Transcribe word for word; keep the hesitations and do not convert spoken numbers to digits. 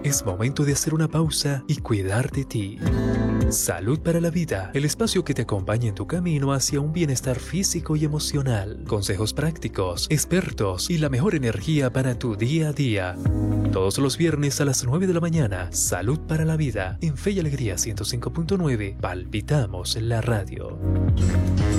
Es momento de hacer una pausa y cuidar de ti. Salud para la Vida, el espacio que te acompaña en tu camino hacia un bienestar físico y emocional. Consejos prácticos, expertos y la mejor energía para tu día a día. Todos los viernes a las nueve de la mañana, Salud para la Vida, en Fe y Alegría ciento cinco punto nueve, palpitamos la radio.